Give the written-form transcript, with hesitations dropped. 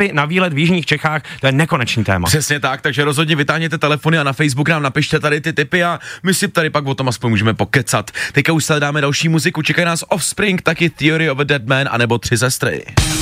tipy na výlet v jižních Čechách, to je nekonečný téma. Přesně tak, takže rozhodně vytáhněte telefony a na Facebook nám napište tady ty tipy a my si tady pak o tom aspoň můžeme pokecat. Teďka už se dáme další muziku, čekají nás Offspring, taky Theory of a Dead Man, anebo 3 sestry.